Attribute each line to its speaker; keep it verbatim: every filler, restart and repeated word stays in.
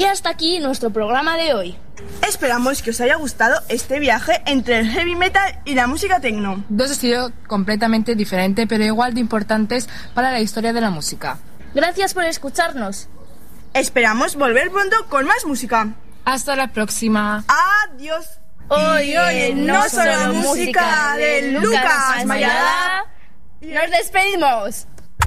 Speaker 1: Y hasta aquí nuestro programa de hoy.
Speaker 2: Esperamos que os haya gustado este viaje entre el heavy metal y la música techno.
Speaker 3: Dos estilos completamente diferentes, pero igual de importantes para la historia de la música.
Speaker 1: Gracias por escucharnos.
Speaker 2: Esperamos volver pronto con más música.
Speaker 3: Hasta la próxima.
Speaker 2: Adiós.
Speaker 1: Hoy, hoy No Solo Música de Lucas Mayada, nos despedimos.